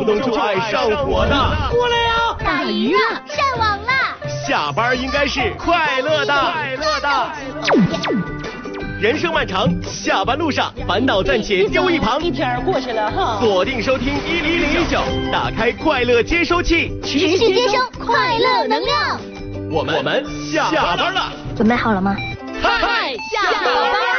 不动就爱上火的。 过来呀！ 打鱼了，上网了。 下班应该是快乐的。人生漫长，下班路上烦恼暂且丢一旁。 一天过去了哈。 锁定收听10019，打开快乐接收器， 持续接收快乐能量。 我们下班了。 准备好了吗？ 嗨， 下班。